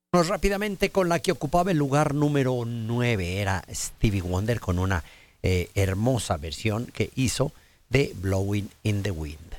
Rápidamente con la que ocupaba el lugar número 9 era Stevie Wonder con una hermosa versión que hizo de Blowing in the Wind.